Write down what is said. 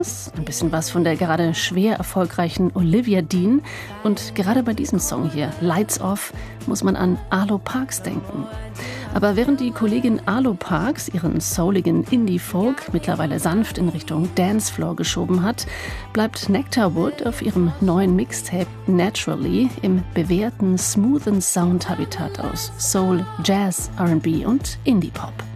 Ein bisschen was von der gerade schwer erfolgreichen Olivia Dean. Und gerade bei diesem Song hier, Lights Off, muss man an Arlo Parks denken. Aber während die Kollegin Arlo Parks ihren souligen Indie-Folk mittlerweile sanft in Richtung Dancefloor geschoben hat, bleibt Nectar Wood auf ihrem neuen Mixtape Naturally im bewährten, smoothen Sound-Habitat aus Soul, Jazz, R&B und Indie-Pop.